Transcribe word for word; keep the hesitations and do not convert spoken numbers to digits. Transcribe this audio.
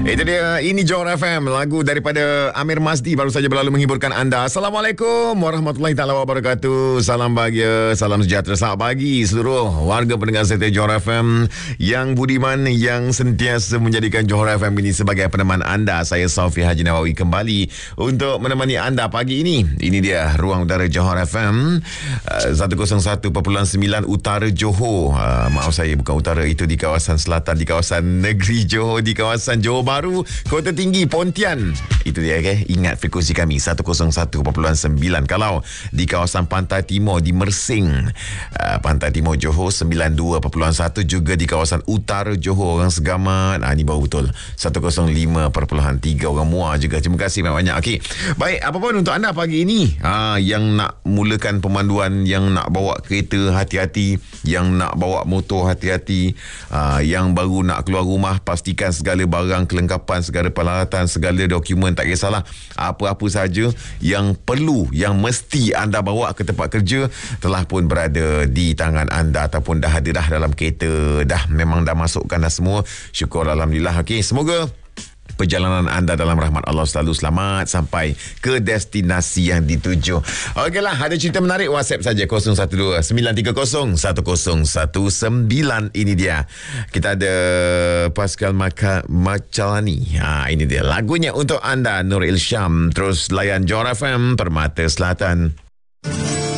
Itu dia, ini Johor F M. Lagu daripada Amir Masdi baru saja berlalu menghiburkan anda. Assalamualaikum warahmatullahi taala wabarakatuh. Salam bahagia, salam sejahtera. Selamat pagi seluruh warga pendengar setia Johor F M yang budiman, yang sentiasa menjadikan Johor F M ini sebagai peneman anda. Saya Saufi Haji Nawawi kembali untuk menemani anda pagi ini. Ini dia ruang udara Johor F M uh, seratus satu perpuluhan sembilan Utara Johor. Uh, maaf saya bukan utara, itu di kawasan selatan, di kawasan negeri Johor, di kawasan Johor Baru, Kota Tinggi, Pontian. Itu dia, okay? Ingat frekuensi kami seratus satu perpuluhan sembilan. Kalau di kawasan Pantai Timur di Mersing, uh, Pantai Timur Johor sembilan puluh dua perpuluhan satu, juga di kawasan Utara Johor orang Segamat. Ah, ni baru betul seratus lima perpuluhan tiga orang Muar juga. Terima kasih banyak-banyak. Okey. Baik, apa pun untuk anda pagi ini, ah, yang nak mulakan pemanduan, yang nak bawa kereta hati-hati, yang nak bawa motor hati-hati, ah, yang baru nak keluar rumah pastikan segala barang kelengkapan, segala peralatan, segala dokumen, tak kisahlah apa-apa saja yang perlu, yang mesti anda bawa ke tempat kerja telah pun berada di tangan anda ataupun dah ada dah dalam kereta, dah memang dah masukkan dah semua. Syukur alhamdulillah. Okey, semoga perjalanan anda dalam rahmat Allah selalu selamat sampai ke destinasi yang dituju. Okeylah, ada cerita menarik, WhatsApp saja kosong satu dua sembilan tiga kosong satu kosong satu sembilan. Ini dia. Kita ada Pascal Maka Macalani. Ha, ini dia lagunya untuk anda, Nur Ilsyam. Terus layan Johor F M Permata Selatan.